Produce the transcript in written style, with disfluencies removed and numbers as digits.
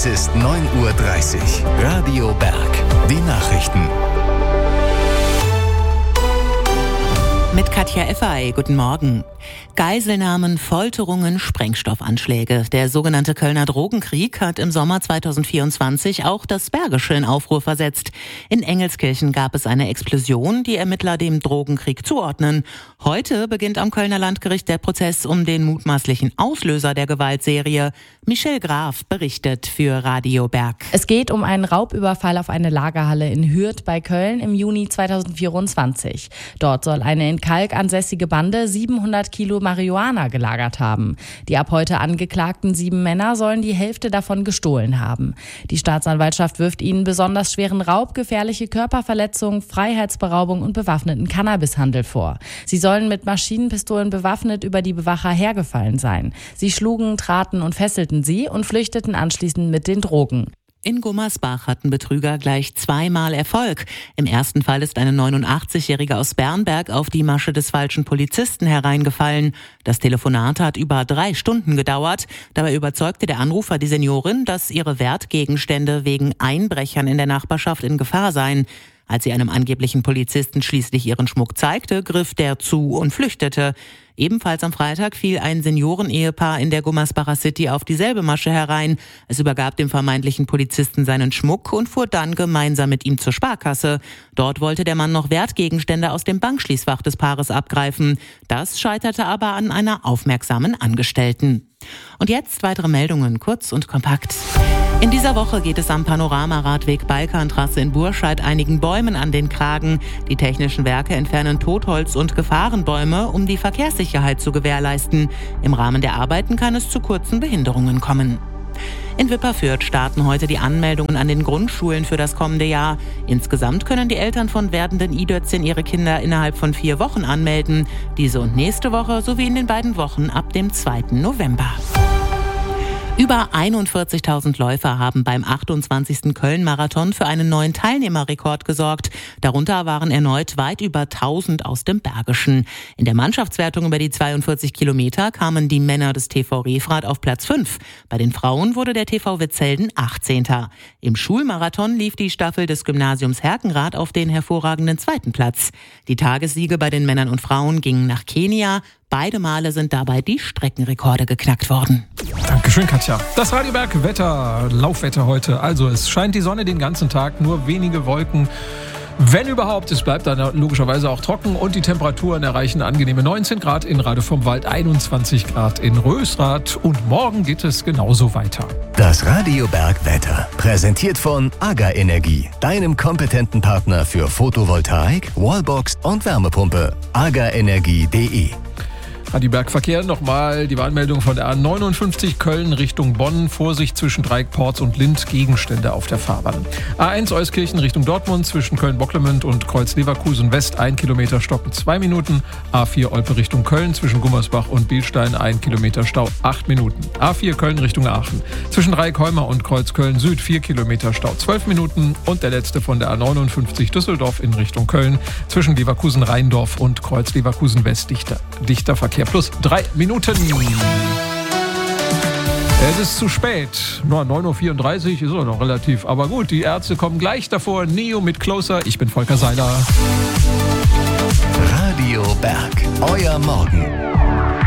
Es ist 9:30 Uhr. Radio Berg. Die Nachrichten. Mit Katja Effay, guten Morgen. Geiselnahmen, Folterungen, Sprengstoffanschläge. Der sogenannte Kölner Drogenkrieg hat im Sommer 2024 auch das Bergische in Aufruhr versetzt. In Engelskirchen gab es eine Explosion, die Ermittler dem Drogenkrieg zuordnen. Heute beginnt am Kölner Landgericht der Prozess um den mutmaßlichen Auslöser der Gewaltserie. Michelle Graf berichtet für Radio Berg. Es geht um einen Raubüberfall auf eine Lagerhalle in Hürth bei Köln im Juni 2024. Dort soll eine in Kalk ansässige Bande 700 Kilo Marihuana gelagert haben. Die ab heute angeklagten 7 Männer sollen die Hälfte davon gestohlen haben. Die Staatsanwaltschaft wirft ihnen besonders schweren Raub, gefährliche Körperverletzung, Freiheitsberaubung und bewaffneten Cannabishandel vor. Sie sollen mit Maschinenpistolen bewaffnet über die Bewacher hergefallen sein. Sie schlugen, traten und fesselten sie und flüchteten anschließend mit den Drogen. In Gummersbach hatten Betrüger gleich 2-mal Erfolg. Im ersten Fall ist eine 89-Jährige aus Bernberg auf die Masche des falschen Polizisten hereingefallen. Das Telefonat hat über 3 Stunden gedauert. Dabei überzeugte der Anrufer die Seniorin, dass ihre Wertgegenstände wegen Einbrechern in der Nachbarschaft in Gefahr seien. Als sie einem angeblichen Polizisten schließlich ihren Schmuck zeigte, griff der zu und flüchtete. Ebenfalls am Freitag fiel ein Seniorenehepaar in der Gummersbacher City auf dieselbe Masche herein. Es übergab dem vermeintlichen Polizisten seinen Schmuck und fuhr dann gemeinsam mit ihm zur Sparkasse. Dort wollte der Mann noch Wertgegenstände aus dem Bankschließfach des Paares abgreifen. Das scheiterte aber an einer aufmerksamen Angestellten. Und jetzt weitere Meldungen, kurz und kompakt. In dieser Woche geht es am Panoramaradweg Balkantrasse in Burscheid einigen Bäumen an den Kragen. Die technischen Werke entfernen Totholz und Gefahrenbäume, um die Verkehrssicherheit zu gewährleisten. Im Rahmen der Arbeiten kann es zu kurzen Behinderungen kommen. In Wipperfürth starten heute die Anmeldungen an den Grundschulen für das kommende Jahr. Insgesamt können die Eltern von werdenden I-Dötzchen ihre Kinder innerhalb von 4 Wochen anmelden. Diese und nächste Woche sowie in den beiden Wochen ab dem 2. November. Über 41.000 Läufer haben beim 28. Köln-Marathon für einen neuen Teilnehmerrekord gesorgt. Darunter waren erneut weit über 1.000 aus dem Bergischen. In der Mannschaftswertung über die 42 Kilometer kamen die Männer des TV Refrath auf Platz 5. Bei den Frauen wurde der TV Witzelden 18. Im Schulmarathon lief die Staffel des Gymnasiums Herkenrath auf den hervorragenden 2. Platz. Die Tagessiege bei den Männern und Frauen gingen nach Kenia. Beide Male sind dabei die Streckenrekorde geknackt worden. Dankeschön, Katja. Das Radio Berg Wetter, Laufwetter heute. Also es scheint die Sonne den ganzen Tag, nur wenige Wolken. Wenn überhaupt, es bleibt dann logischerweise auch trocken und die Temperaturen erreichen angenehme 19 Grad in Rade vom Wald, 21 Grad in Rösrath und morgen geht es genauso weiter. Das Radio Berg Wetter, präsentiert von AGA Energie, deinem kompetenten Partner für Photovoltaik, Wallbox und Wärmepumpe. agaenergie.de. Die Bergverkehr nochmal die Warnmeldung von der A59 Köln Richtung Bonn. Vorsicht zwischen Dreieckporz und Lind, Gegenstände auf der Fahrbahn. A1 Euskirchen Richtung Dortmund zwischen Köln-Bocklemünd und Kreuz-Leverkusen West 1 Kilometer Stoppen 2 Minuten. A4 Olpe Richtung Köln zwischen Gummersbach und Bielstein 1 Kilometer Stau 8 Minuten. A4 Köln Richtung Aachen zwischen Dreieckholmer und Kreuzköln Süd 4 Kilometer Stau 12 Minuten. Und der letzte von der A59 Düsseldorf in Richtung Köln zwischen Leverkusen-Rheindorf und Kreuz-Leverkusen West dichter Verkehr. Plus 3 Minuten. Es ist zu spät. 9:34 Uhr ist auch noch relativ. Aber gut, die Ärzte kommen gleich davor. Neo mit Closer. Ich bin Volker Seiler. Radio Berg. Euer Morgen.